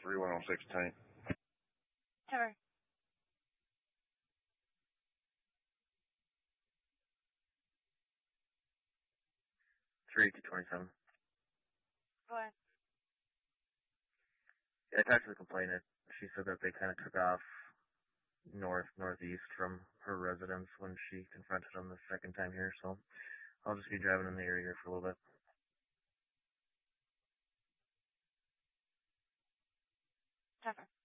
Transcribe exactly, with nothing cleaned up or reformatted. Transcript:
three one oh six tank. Trevor. three eighty twenty-seven. Go ahead. Yeah, I talked to the complainant. She said that they kind of took off north, northeast from her residence when she confronted them the second time here, so I'll just be driving in the area here for a little bit. Trevor.